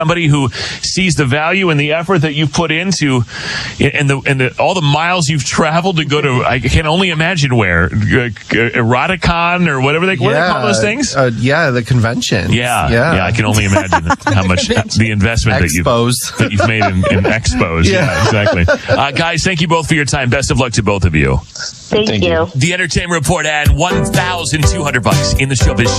somebody who sees the value and the effort that you've put into and all the miles you've traveled to go to, I can only imagine where, Eroticon or whatever what do they call those things? The convention. Yeah, I can only imagine how much the investment that you've made in expos. Yeah, exactly. Guys, thank you both for your time. Best of luck to both of you. Thank you. The Entertainment Report at $1,200 in the Showbiz